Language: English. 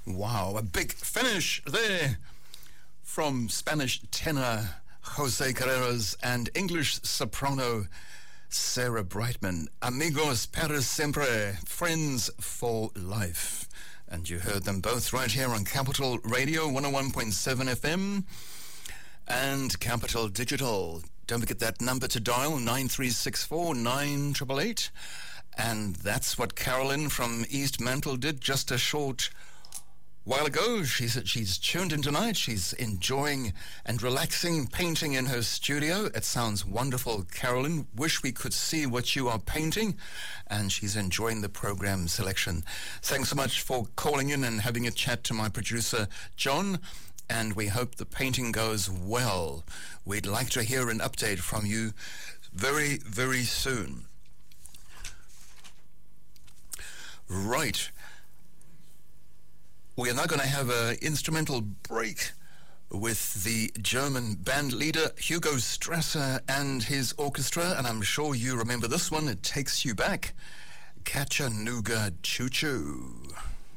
Wow, a big finish there from Spanish tenor Jose Carreras and English soprano Sarah Brightman. Amigos para siempre, friends for life. And you heard them both right here on Capital Radio 101.7 FM and Capital Digital. Don't forget that number to dial, 9364 9888. And that's what Carolyn from East Mantle did just a short while ago. She said she's tuned in tonight. She's enjoying and relaxing, painting in her studio. It sounds wonderful, Carolyn. Wish we could see what you are painting. And she's enjoying the program selection. Thanks so much for calling in and having a chat to my producer, John. And we hope the painting goes well. We'd like to hear an update from you very, very soon. Right. We are now going to have an instrumental break with the German band leader Hugo Strasser and his orchestra, and I'm sure you remember this one. It takes you back. Chattanooga Choo Choo.